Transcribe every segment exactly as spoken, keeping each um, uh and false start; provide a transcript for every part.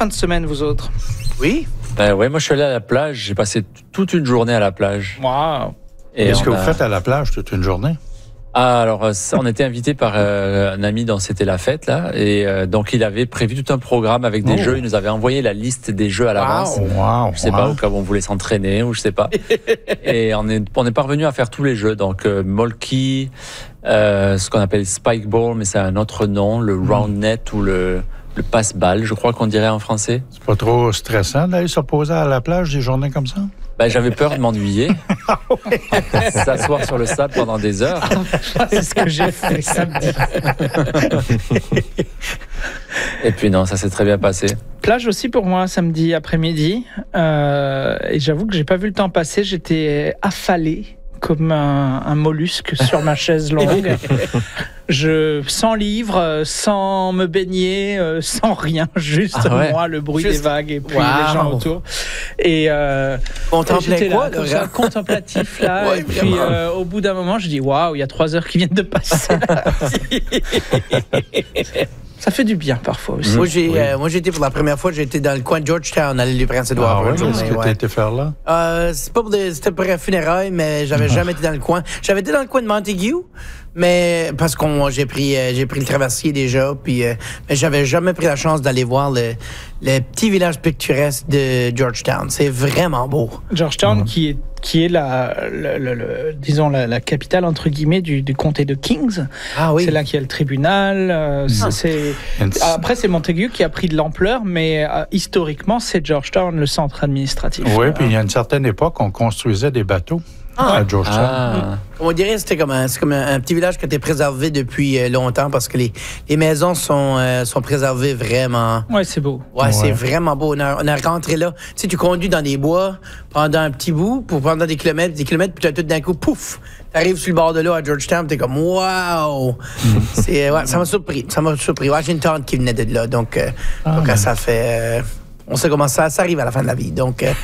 fin de semaine, vous autres? Oui. Ben ouais, moi je suis allé à la plage, j'ai passé t- toute une journée à la plage. Wow. Et Qu'est-ce on que a- vous faites à la plage toute une journée? Ah, alors euh, ça, on était invité par euh, un ami dans C'était la fête là, et euh, donc il avait prévu tout un programme avec des Oh. jeux. Il nous avait envoyé la liste des jeux à l'avance. Wow. Wow, Je sais wow. pas, au cas où on voulait s'entraîner ou je sais pas. Et on est on est parvenu à faire tous les jeux. Donc euh, Molky, euh, ce qu'on appelle Spike Ball, mais c'est un autre nom, le Round Net ou le le passe-balle, je crois qu'on dirait en français. C'est pas trop stressant d'aller se reposer à la plage des journées comme ça? Ben, j'avais peur de m'ennuyer, s'asseoir sur le sable pendant des heures. C'est ce que j'ai fait samedi. Et puis non, ça s'est très bien passé. Plage aussi pour moi samedi après-midi. Euh, et j'avoue que j'ai pas vu le temps passer. J'étais affalé comme un, un mollusque sur ma chaise longue. Je, sans livre, sans me baigner, euh, sans rien, juste Ah ouais. moi, le bruit Juste- des vagues et puis Wow. les gens autour. Et euh, Contemplait j'étais quoi, là, comme le ça, gars? contemplatif là. Ouais, et puis vraiment. euh, au bout d'un moment, je dis waouh, il y a trois heures qui viennent de passer. Ça fait du bien parfois aussi. Moi, j'ai, Oui. euh, moi, j'ai été pour la première fois, j'ai été dans le coin de Georgetown, à l'île du Prince-Édouard. Ah pour ouais, une journée, qu'est-ce que ouais. tu as été faire là? Euh, c'est pas pour des, c'était pour un funérail, mais j'avais jamais été dans le coin. J'avais été dans le coin de Montague, mais parce qu'on j'ai pris euh, j'ai pris le traversier déjà, puis euh, mais j'avais jamais pris la chance d'aller voir le, le petit village picturesque de Georgetown. C'est vraiment beau. Georgetown, qui est qui est la, le, le- le- disons la, la capitale entre guillemets du, du comté de Kings. Ah oui. C'est là qu'il y a le tribunal. euh, c'est- c'est- Après, c'est Montague qui a pris de l'ampleur, mais euh, historiquement, c'est Georgetown, le centre administratif. Oui, puis il y a une certaine époque, on construisait des bateaux à Georgetown. Ah, On dirait que c'était comme un, c'est comme un, un petit village qui a été préservé depuis euh, longtemps parce que les, les maisons sont, euh, sont préservées vraiment. Ouais, c'est beau. Ouais, Ouais. c'est vraiment beau. On a, on a rentré là. Tu sais, tu conduis dans des bois pendant un petit bout, pour pendant des kilomètres, des kilomètres, puis tout d'un coup, pouf, t'arrives sur le bord de l'eau à Georgetown, t'es comme, wow! C'est, ouais, ça m'a surpris. Ça m'a surpris. Ouais, j'ai une tante qui venait de là, donc, euh, Ah, donc ben. ça fait. euh, on sait comment ça, ça arrive à la fin de la vie. Donc, euh,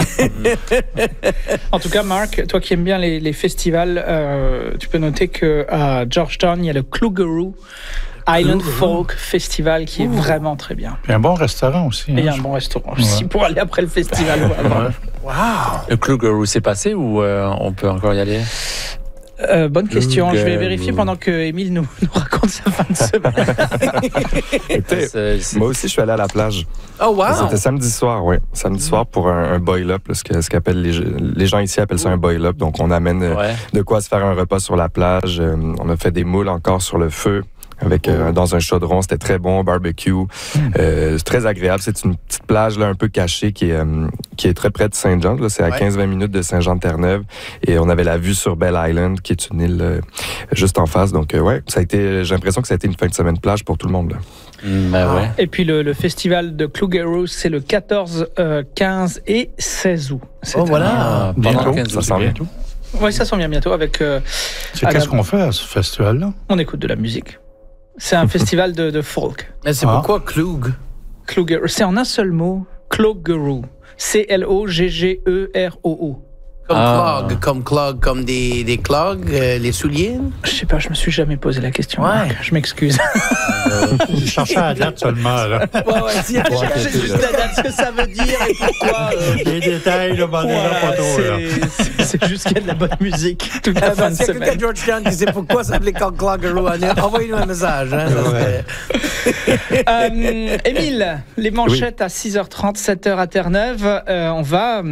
En tout cas, Marc, toi qui aimes bien les, les festivals, euh, tu peux noter qu'à Georgetown, il y a le Klugeroo Island Folk Festival qui est vraiment très bien. Puis un bon restaurant aussi. Et il y a hein, un bon restaurant aussi pour aller après le festival. Voilà. Ouais. wow! le Klugeroo s'est passé ou euh, on peut encore y aller? Euh, bonne question. Je vais Klugeroo. vérifier pendant que Émile nous, nous raconte sa fin de semaine. Écoutez, C'est- c'est- moi aussi, je suis allé à la plage. Oh, wow! C'était samedi soir, oui. Samedi soir pour un, un boil-up, là, ce que- ce qu'appellent les, les gens ici appellent ça un boil-up. Donc, on amène euh, Ouais. de quoi se faire un repas sur la plage. Euh, on a fait des moules encore sur le feu. Avec, euh, dans un chaudron, c'était très bon, barbecue. Euh, c'est très agréable. C'est une petite plage là, un peu cachée qui est, euh, qui est très près de Saint-Jean. Là. C'est à Ouais. quinze vingt minutes de Saint-Jean-de-Terre-Neuve. Et on avait la vue sur Bell Island, qui est une île euh, juste en face. Donc, euh, ouais, ça a été, j'ai l'impression que ça a été une fin de semaine plage pour tout le monde. Là. Mm, ben ouais. Et puis le, le festival de Klugeroo, c'est le quatorze, euh, quinze et seize août. cette Oh, voilà. année. Ah, pendant Bientôt, quinze ça jours. sent bien. bientôt. Oui, ça s'en vient bientôt avec. euh, C'est à qu'est-ce la- qu'on fait à ce festival-là? On écoute de la musique. C'est un festival de, de folk. Mais c'est Ah. pourquoi Klug? Klugeroo. C'est en un seul mot. Klugeroo. C L O G G E R O O. Comme Ah. clog, comme clog, comme des, des clogs, euh, les souliers. Je sais pas, je me suis jamais posé la question. Ouais. Marc. Je m'excuse. Je cherchais à la date seulement, là. Ouais, ouais, si, Ouais, c'est c'est juste la date, ce que ça veut dire et pourquoi. euh, Les détails, là, ben, Voilà, pas trop, là. c'est- c'est c'est juste qu'il y a de la bonne musique toute la fin de S'il y a quelqu'un à semaine. Georgetown qui sait pourquoi ça s'appelait Cloggeroo, envoyez-nous un message. Hein, ça Ouais. serait- Euh, Émile, les manchettes à six heures trente, sept heures à Terre-Neuve. Euh, on va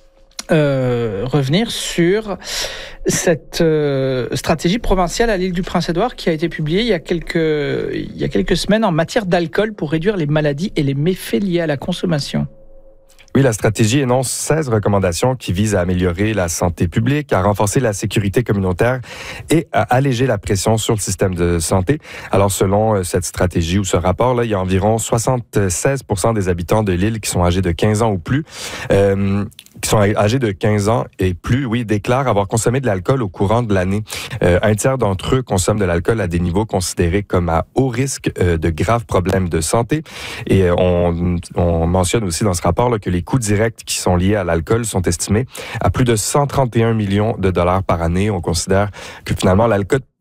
euh, revenir sur cette euh, stratégie provinciale à l'île du Prince-Édouard qui a été publiée il y a quelques, il y a quelques semaines en matière d'alcool pour réduire les maladies et les méfaits liés à la consommation. Oui, la stratégie énonce seize recommandations qui visent à améliorer la santé publique, à renforcer la sécurité communautaire et à alléger la pression sur le système de santé. Alors, selon euh, cette stratégie ou ce rapport-là, il y a environ soixante-seize pour cent des habitants de l'île qui sont âgés de quinze ans ou plus, euh, qui sont âgés de quinze ans et plus, oui, déclarent avoir consommé de l'alcool au courant de l'année. Euh, un tiers d'entre eux consomment de l'alcool à des niveaux considérés comme à haut risque euh, de graves problèmes de santé. Et euh, on, on mentionne aussi dans ce rapport là, que les coûts directs qui sont liés à l'alcool sont estimés à plus de cent trente et un millions de dollars par année. On considère que finalement l'alcool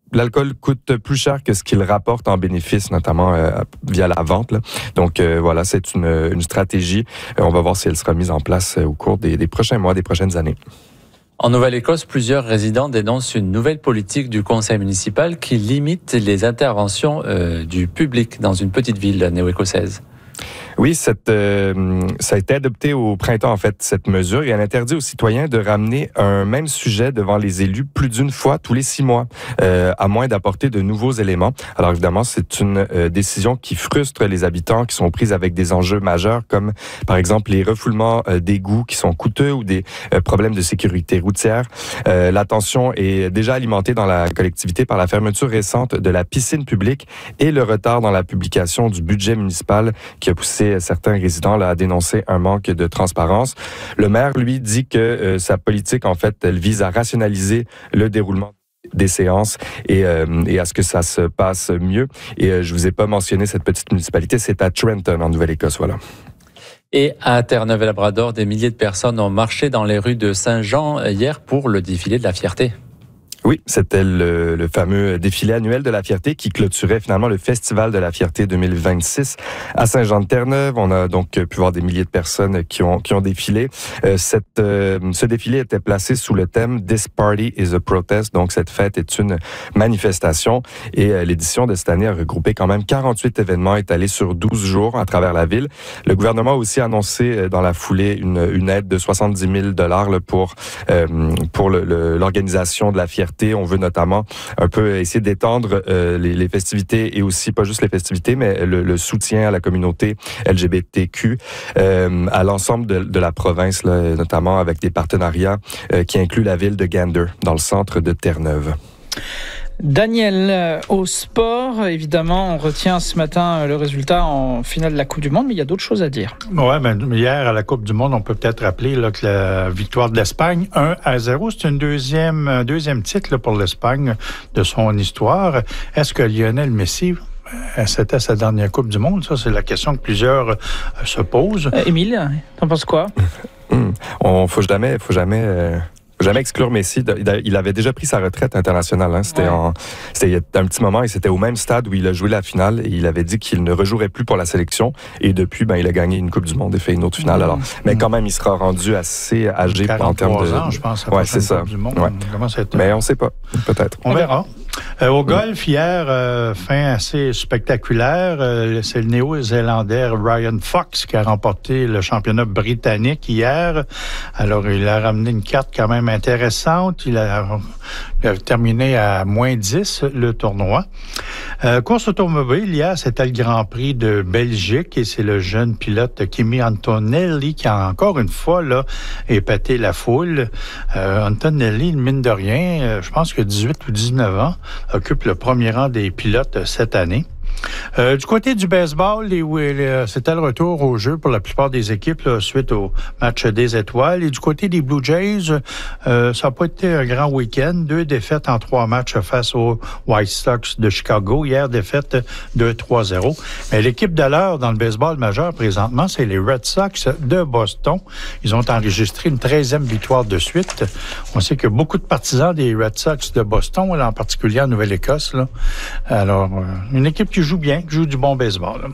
l'alcool coûte plus cher que ce qu'il rapporte en bénéfice, notamment euh, via la vente. Là. Donc euh, voilà, c'est une, une stratégie. Euh, on va voir si elle sera mise en place euh, au cours des, des prochains mois, des prochaines années. En Nouvelle-Écosse, plusieurs résidents dénoncent une nouvelle politique du conseil municipal qui limite les interventions euh, du public dans une petite ville néo-écossaise. Oui, cette, euh, ça a été adopté au printemps, en fait, cette mesure, et elle interdit aux citoyens de ramener un même sujet devant les élus plus d'une fois tous les six mois, euh, à moins d'apporter de nouveaux éléments. Alors évidemment, c'est une euh, décision qui frustre les habitants, qui sont prises avec des enjeux majeurs, comme par exemple les refoulements euh, d'égouts qui sont coûteux ou des euh, problèmes de sécurité routière. Euh, la tension est déjà alimentée dans la collectivité par la fermeture récente de la piscine publique et le retard dans la publication du budget municipal qui a poussé certains résidents là, à dénoncer un manque de transparence. Le maire, lui, dit que euh, sa politique, en fait, elle vise à rationaliser le déroulement des séances et, euh, et à ce que ça se passe mieux. Et euh, je vous ai pas mentionné cette petite municipalité, c'est à Trenton, en Nouvelle-Écosse, voilà. Et à Terre-Neuve-et-Labrador, des milliers de personnes ont marché dans les rues de Saint-Jean hier pour le défilé de la fierté. Oui, c'était le, le fameux défilé annuel de la fierté qui clôturait finalement le Festival de la fierté deux mille vingt-six à Saint-Jean-de-Terre-Neuve. On a donc pu voir des milliers de personnes qui ont, qui ont défilé. Euh, cette, euh, ce défilé était placé sous le thème « This party is a protest », donc cette fête est une manifestation. Et euh, l'édition de cette année a regroupé quand même quarante-huit événements étalés sur douze jours à travers la ville. Le gouvernement a aussi annoncé euh, dans la foulée une, une aide de soixante-dix mille dollars là, pour, euh, pour le, le, l'organisation de la fierté. On veut notamment un peu essayer d'étendre euh, les, les festivités et aussi, pas juste les festivités, mais le, le soutien à la communauté L G B T Q euh, à l'ensemble de, de la province, là, notamment avec des partenariats euh, qui incluent la ville de Gander, dans le centre de Terre-Neuve. Daniel, au sport, évidemment, on retient ce matin le résultat en finale de la Coupe du Monde, mais il y a d'autres choses à dire. Oui, ben, hier, à la Coupe du Monde, on peut peut-être rappeler là, que la victoire de l'Espagne, un à zéro, c'est une deuxième, un deuxième titre là, pour l'Espagne de son histoire. Est-ce que Lionel Messi, c'était sa dernière Coupe du Monde? Ça, c'est la question que plusieurs euh, se posent. Euh, Émile, t'en penses quoi? Hum, on faut jamais, faut jamais... Euh... Jamais exclure Messi. Il avait déjà pris sa retraite internationale. Hein. C'était, ouais. en, c'était il y a un petit moment et c'était au même stade où il a joué la finale et il avait dit qu'il ne rejouerait plus pour la sélection. Et depuis, ben, il a gagné une Coupe du Monde et fait une autre finale. Mmh. Alors, mais quand même, il sera rendu assez âgé en termes de. Ans, je pense. Ouais, c'est ça. Coupe du Monde. Ouais. On être... Mais on ne sait pas. Peut-être. On verra. Euh, au golf, hier, euh, fin assez spectaculaire, euh, c'est le Néo-Zélandais Ryan Fox qui a remporté le championnat britannique hier. Alors, il a ramené une carte quand même intéressante. Il a, il a terminé à moins dix le tournoi. Euh, course automobile, hier, c'était le Grand Prix de Belgique et c'est le jeune pilote Kimi Antonelli qui a encore une fois là, épaté la foule. Euh, Antonelli, mine de rien, euh, je pense que dix-huit ou dix-neuf ans, occupe le premier rang des pilotes cette année. Euh, du côté du baseball, les, les, c'était le retour au jeu pour la plupart des équipes là, suite au match des étoiles. Et du côté des Blue Jays, euh, ça n'a pas été un grand week-end. Deux défaites en trois matchs face aux White Sox de Chicago. Hier, défaite deux trois zéro. Mais l'équipe de l'heure dans le baseball majeur présentement, c'est les Red Sox de Boston. Ils ont enregistré une treizième victoire de suite. On sait qu'il y a beaucoup de partisans des Red Sox de Boston, là, en particulier en Nouvelle-Écosse. Là. Alors, euh, une équipe qui joue bien, qui joue du bon baseball.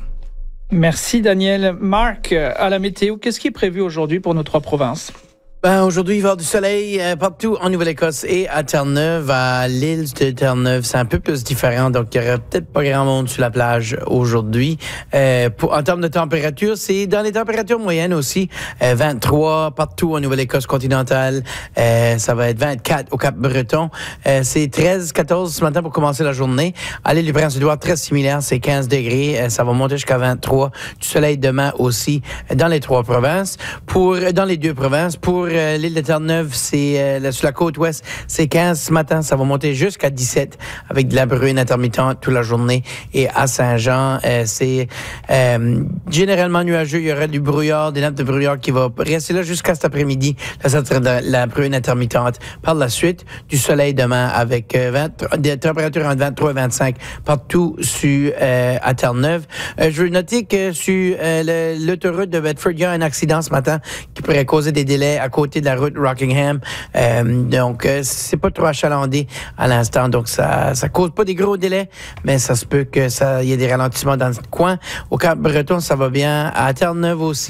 Merci Daniel. Marc, à la météo, qu'est-ce qui est prévu aujourd'hui pour nos trois provinces? Ben, aujourd'hui, il va y avoir du soleil euh, partout en Nouvelle-Écosse et à Terre-Neuve, à l'île de Terre-Neuve. C'est un peu plus différent, donc il y aura peut-être pas grand monde sur la plage aujourd'hui. Euh, pour, en termes de température, c'est dans les températures moyennes aussi. Euh, vingt-trois partout en Nouvelle-Écosse continentale. Euh, ça va être vingt-quatre au Cap-Breton. Euh, c'est treize quatorze ce matin pour commencer la journée. À l'île du Prince-Édouard, très similaire, c'est quinze degrés. Euh, ça va monter jusqu'à vingt-trois. Du soleil demain aussi dans les trois provinces. Pour dans les deux provinces, pour Euh, l'île de Terre-Neuve, c'est euh, sur la côte ouest, c'est quinze ce matin. Ça va monter jusqu'à dix-sept avec de la bruine intermittente toute la journée. Et à Saint-Jean, euh, c'est euh, généralement nuageux. Il y aura du brouillard, des nappes de brouillard qui va rester là jusqu'à cet après-midi. Là, ça sera de la bruine intermittente. Par la suite, du soleil demain avec euh, vingt, des températures entre vingt-trois et vingt-cinq partout sur, euh, à Terre-Neuve. Euh, je veux noter que sur euh, le, l'autoroute de Bedford, il y a un accident ce matin qui pourrait causer des délais à cause côté de la route Rockingham. Euh, donc, euh, c'est pas trop achalandé à l'instant. Donc, ça ça cause pas des gros délais, mais ça se peut que ça y ait des ralentissements dans le coin. Au Cap-Breton, ça va bien. À Terre-Neuve aussi.